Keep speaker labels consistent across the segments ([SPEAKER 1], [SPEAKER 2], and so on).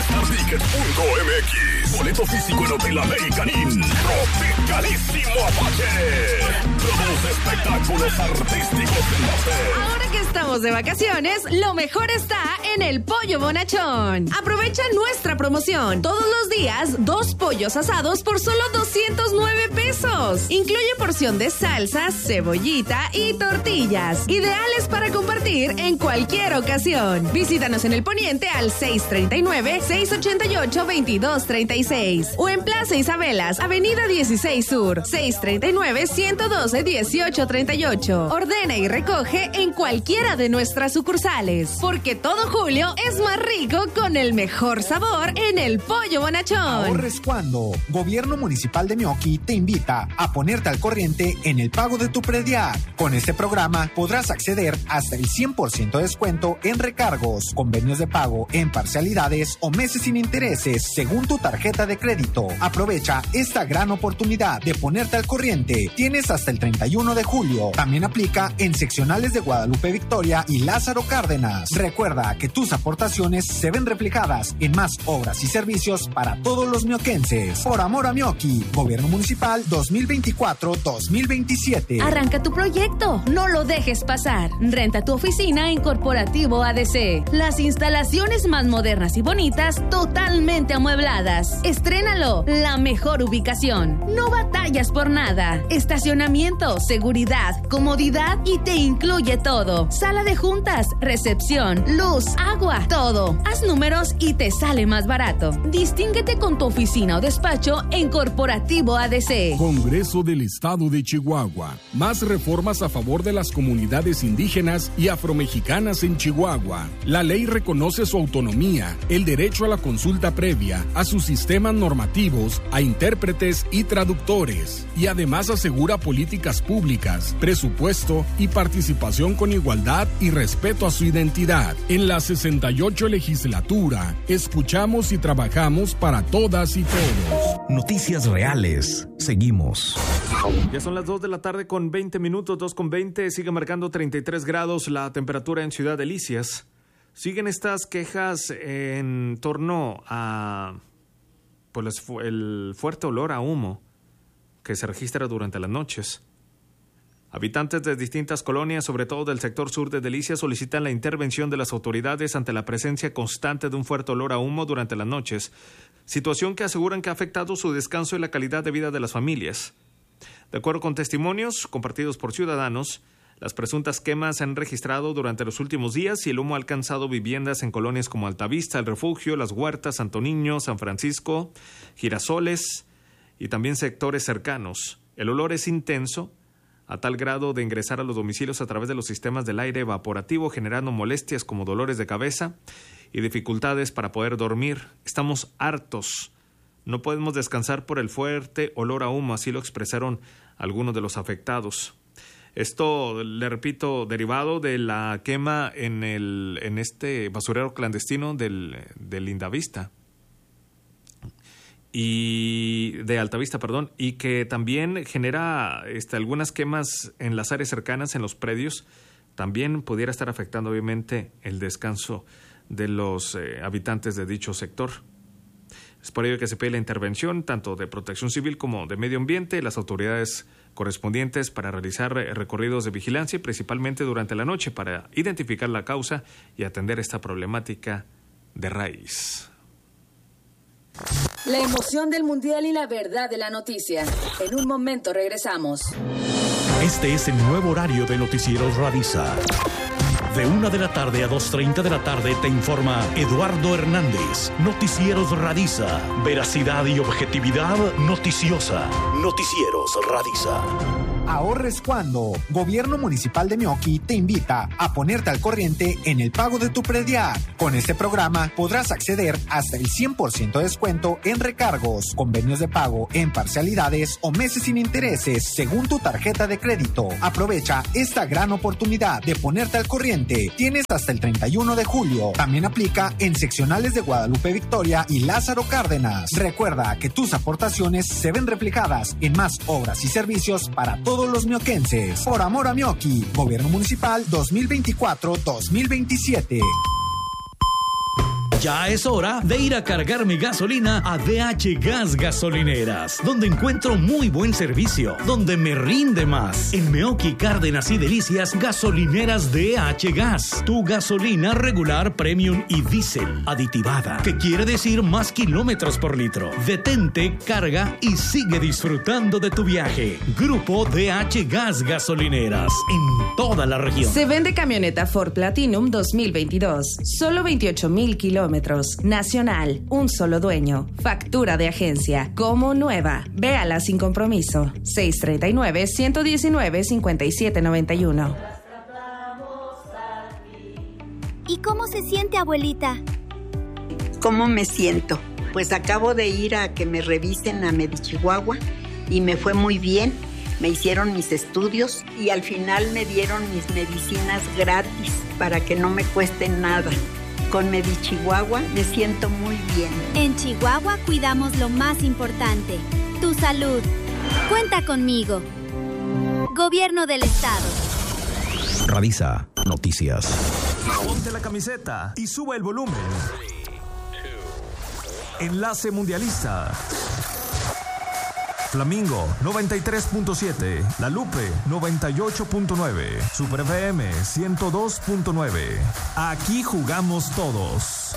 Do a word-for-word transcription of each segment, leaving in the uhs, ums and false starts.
[SPEAKER 1] star ticket punto m x. Boleto físico en Hotel American Inn. Tropicalísimo Apache. Produce espectáculos artísticos del norte.
[SPEAKER 2] Ahora que estamos de vacaciones, lo mejor está en el Pollo Bonachón. Aprovecha nuestra promoción. Todos los días, dos pollos asados por solo doscientos nueve pesos. Incluye porción de salsa, cebollita y tortillas. Ideales para compartir en cualquier ocasión. Visítanos en el Poniente al seis treinta y nueve, seis ochenta y ocho, veintidós treinta y seis o en Plaza Isabelas, Avenida dieciséis Sur, seis treinta y nueve, ciento doce, dieciocho treinta y ocho. Ordena y recoge en cualquiera de nuestras sucursales, porque todo julio es más rico con el mejor sabor en el Pollo Bonachón.
[SPEAKER 3] Ahorres cuando Gobierno Municipal de Meoqui te invita a ponerte al corriente en el pago de tu predial. Con este programa podrás acceder hasta el cien por ciento de descuento en recargos, convenios de pago en parcialidades o meses sin intereses según tu tarjeta de crédito. Aprovecha esta gran oportunidad de ponerte al corriente. Tienes hasta el treinta y uno de julio. También aplica en seccionales de Guadalupe Victoria y Lázaro Cárdenas. Recuerda que tus aportaciones se ven reflejadas en más obras y servicios para todos los mioquenses. Por amor a Meoqui, Gobierno Municipal dos mil veinticuatro dos mil veintisiete.
[SPEAKER 2] Arranca tu proyecto, no lo dejes pasar. Renta tu oficina en Corporativo A D C. Las instalaciones más modernas y bonitas, totalmente amuebladas. Estrénalo, la mejor ubicación. No batallas por nada. Estacionamiento, seguridad, comodidad y te incluye todo. Sala de juntas, recepción, luz, agua, todo. Haz números y te sale más barato. Distínguete con tu oficina o despacho en Corporativo A D C.
[SPEAKER 4] Congreso del Estado de Chihuahua. Más reformas a favor de las comunidades indígenas y afromexicanas en Chihuahua. La ley reconoce su autonomía, el derecho a la consulta previa, a sus sistemas normativos, a intérpretes y traductores. Y además asegura políticas públicas, presupuesto y participación con igualdad y respeto a su identidad. En la sesenta y ocho legislatura, escuchamos y trabajamos para todas y todos.
[SPEAKER 5] Noticias reales. Seguimos.
[SPEAKER 6] Ya son las dos de la tarde con veinte minutos, dos con veinte. Sigue marcando treinta y tres grados la temperatura en Ciudad Delicias. Siguen estas quejas en torno a pues, el fuerte olor a humo que se registra durante las noches. Habitantes de distintas colonias, sobre todo del sector sur de Delicias, solicitan la intervención de las autoridades ante la presencia constante de un fuerte olor a humo durante las noches, situación que aseguran que ha afectado su descanso y la calidad de vida de las familias. De acuerdo con testimonios compartidos por ciudadanos, las presuntas quemas se han registrado durante los últimos días y el humo ha alcanzado viviendas en colonias como Altavista, El Refugio, Las Huertas, Santo Niño, San Francisco, Girasoles y también sectores cercanos. El olor es intenso, a tal grado de ingresar a los domicilios a través de los sistemas del aire evaporativo, generando molestias como dolores de cabeza y dificultades para poder dormir. Estamos hartos. No podemos descansar por el fuerte olor a humo, así lo expresaron algunos de los afectados. Esto, le repito, derivado de la quema en el en este basurero clandestino del, del Lindavista y de Altavista, perdón, y que también genera este, algunas quemas en las áreas cercanas, en los predios. También pudiera estar afectando obviamente el descanso de los eh, habitantes de dicho sector. Es por ello que se pide la intervención tanto de Protección Civil como de Medio Ambiente, las autoridades correspondientes para realizar recorridos de vigilancia y principalmente durante la noche para identificar la causa y atender esta problemática de raíz.
[SPEAKER 7] La emoción del Mundial y la verdad de la noticia. En un momento regresamos.
[SPEAKER 5] Este es el nuevo horario de Noticieros Radisa. De una de la tarde a dos treinta de la tarde te informa Eduardo Hernández. Noticieros Radisa. Veracidad y objetividad noticiosa. Noticieros Radisa.
[SPEAKER 3] Ahorres cuando Gobierno Municipal de Meoqui te invita a ponerte al corriente en el pago de tu predial. Con este programa podrás acceder hasta el cien por ciento de descuento en recargos, convenios de pago en parcialidades o meses sin intereses según tu tarjeta de crédito. Aprovecha esta gran oportunidad de ponerte al corriente. Tienes hasta el treinta y uno de julio. También aplica en seccionales de Guadalupe Victoria y Lázaro Cárdenas. Recuerda que tus aportaciones se ven reflejadas en más obras y servicios para todos los mioquenses. Por amor a Meoqui, Gobierno Municipal dos mil veinticuatro dos mil veintisiete.
[SPEAKER 5] Ya es hora de ir a cargar mi gasolina a D H Gas Gasolineras, donde encuentro muy buen servicio, donde me rinde más. En Meoqui, Cárdenas y Delicias, gasolineras D H Gas. Tu gasolina regular, premium y diésel aditivada, que quiere decir más kilómetros por litro. Detente, carga y sigue disfrutando de tu viaje. Grupo D H Gas Gasolineras, en toda la región.
[SPEAKER 2] Se vende camioneta Ford Platinum dos mil veintidós. Solo veintiocho mil kilómetros. Nacional. Un solo dueño. Factura de agencia. Como nueva. Véala sin compromiso. seis tres nueve, uno uno nueve, cinco siete nueve uno.
[SPEAKER 8] ¿Y cómo se siente, abuelita?
[SPEAKER 9] ¿Cómo me siento? Pues acabo de ir a que me revisen a Medichihuahua y me fue muy bien. Me hicieron mis estudios y al final me dieron mis medicinas gratis para que no me cueste nada. Con Medichihuahua me siento muy bien.
[SPEAKER 8] En Chihuahua cuidamos lo más importante, tu salud. Cuenta conmigo. Gobierno del Estado.
[SPEAKER 5] Radisa Noticias.
[SPEAKER 6] Ponte la camiseta y sube el volumen. Enlace Mundialista. Flamingo noventa y tres punto siete, La Lupe noventa y ocho punto nueve, Super F M ciento dos punto nueve. Aquí jugamos todos.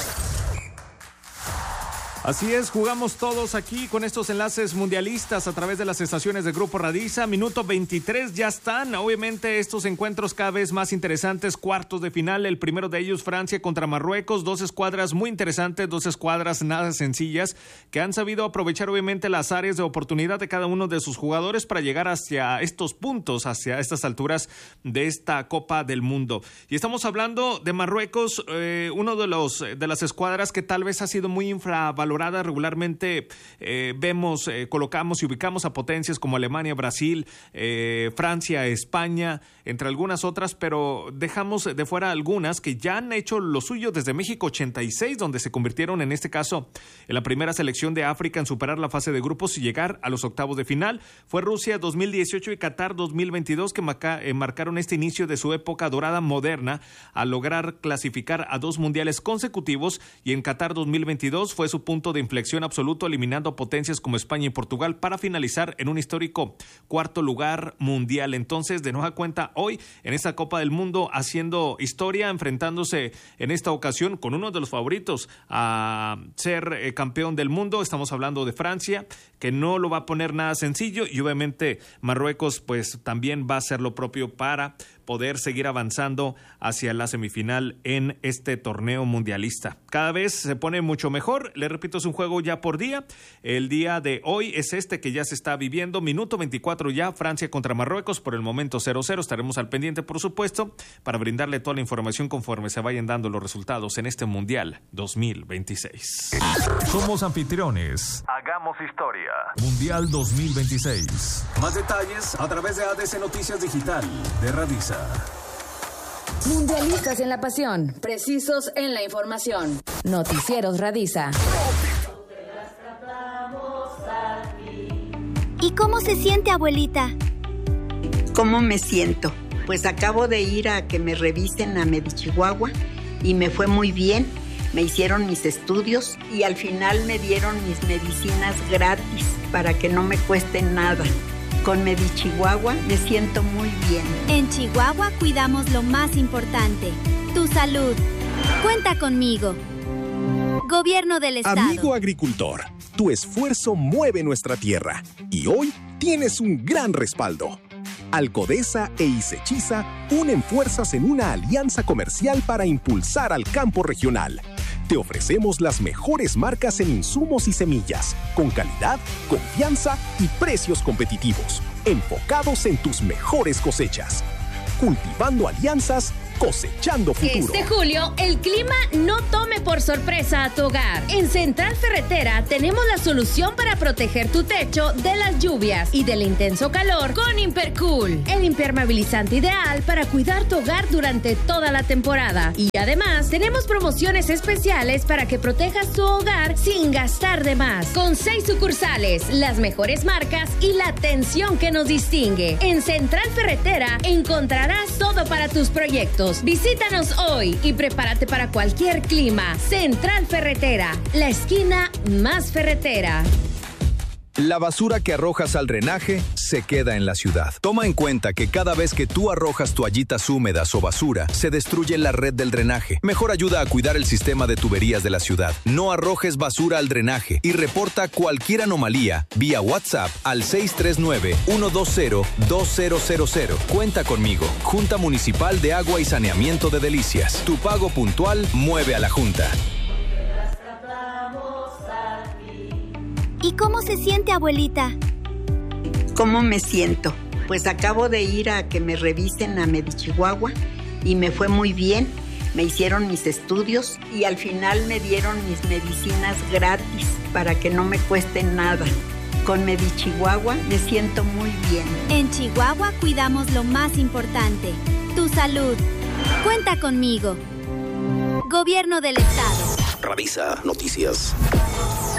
[SPEAKER 6] Así es, jugamos todos aquí con estos enlaces mundialistas a través de las estaciones de Grupo Radisa. Minuto veintitrés, ya están. Obviamente estos encuentros cada vez más interesantes. Cuartos de final, el primero de ellos Francia contra Marruecos. Dos escuadras muy interesantes, dos escuadras nada sencillas que han sabido aprovechar obviamente las áreas de oportunidad de cada uno de sus jugadores para llegar hacia estos puntos, hacia estas alturas de esta Copa del Mundo. Y estamos hablando de Marruecos, eh, uno de los de las escuadras que tal vez ha sido muy infravalorado. Regularmente eh, vemos, eh, colocamos y ubicamos a potencias como Alemania, Brasil, eh, Francia, España, entre algunas otras, pero dejamos de fuera algunas que ya han hecho lo suyo desde México ochenta y seis, donde se convirtieron en este caso en la primera selección de África en superar la fase de grupos y llegar a los octavos de final. Fue Rusia dos mil dieciocho y Qatar dos mil veintidós que marca, eh, marcaron este inicio de su época dorada moderna al lograr clasificar a dos mundiales consecutivos, y en Qatar dos mil veintidós fue su punto de inflexión absoluto, eliminando potencias como España y Portugal para finalizar en un histórico cuarto lugar mundial. Entonces, de nueva cuenta, hoy en esta Copa del Mundo haciendo historia, enfrentándose en esta ocasión con uno de los favoritos a ser eh, campeón del mundo. Estamos hablando de Francia, que no lo va a poner nada sencillo, y obviamente Marruecos pues también va a hacer lo propio para poder seguir avanzando hacia la semifinal en este torneo mundialista. Cada vez se pone mucho mejor. Le repito, es un juego ya por día. El día de hoy es este que ya se está viviendo. Minuto veinticuatro ya, Francia contra Marruecos. Por el momento cero cero. Estaremos al pendiente, por supuesto, para brindarle toda la información conforme se vayan dando los resultados en este Mundial dos mil veintiséis. Somos anfitriones. Hagamos historia. Mundial dos mil veintiséis. Más detalles a través de A D C Noticias Digital de Radisa.
[SPEAKER 7] Mundialistas en la pasión, precisos en la información. Noticieros Radisa.
[SPEAKER 8] ¿Y cómo se siente, abuelita?
[SPEAKER 9] ¿Cómo me siento? Pues acabo de ir a que me revisen a Medichihuahua y me fue muy bien. Me hicieron mis estudios y al final me dieron mis medicinas gratis para que no me cueste nada. Con Medichihuahua me siento muy bien.
[SPEAKER 8] En Chihuahua cuidamos lo más importante, tu salud. Cuenta conmigo. Gobierno del Estado.
[SPEAKER 10] Amigo agricultor, tu esfuerzo mueve nuestra tierra y hoy tienes un gran respaldo. Alcodesa e Isechiza unen fuerzas en una alianza comercial para impulsar al campo regional. Te ofrecemos las mejores marcas en insumos y semillas, con calidad, confianza y precios competitivos, enfocados en tus mejores cosechas. Cultivando alianzas, cosechando futuro.
[SPEAKER 11] Este julio, el clima no tome por sorpresa a tu hogar. En Central Ferretera tenemos la solución para proteger tu techo de las lluvias y del intenso calor con Impercool, el impermeabilizante ideal para cuidar tu hogar durante toda la temporada. Y además, tenemos promociones especiales para que protejas tu hogar sin gastar de más. Con seis sucursales, las mejores marcas y la atención que nos distingue. En Central Ferretera encontrarás todo para tus proyectos. asados. Visítanos hoy y prepárate para cualquier clima. Central Ferretera, la esquina más ferretera.
[SPEAKER 12] La basura que arrojas al drenaje se queda en la ciudad. Toma en cuenta que cada vez que tú arrojas toallitas húmedas o basura, se destruye la red del drenaje. Mejor ayuda a cuidar el sistema de tuberías de la ciudad. No arrojes basura al drenaje y reporta cualquier anomalía vía WhatsApp al seis tres nueve, uno dos cero, dos cero cero cero. Cuenta conmigo. Junta Municipal de Agua y Saneamiento de Delicias. Tu pago puntual mueve a la Junta.
[SPEAKER 8] ¿Y cómo se siente, abuelita?
[SPEAKER 9] ¿Cómo me siento? Pues acabo de ir a que me revisen a Medichihuahua y me fue muy bien. Me hicieron mis estudios y al final me dieron mis medicinas gratis para que no me cuesten nada. Con Medichihuahua me siento muy bien.
[SPEAKER 8] En Chihuahua cuidamos lo más importante, tu salud. Cuenta conmigo. Gobierno del Estado.
[SPEAKER 13] Radisa Noticias.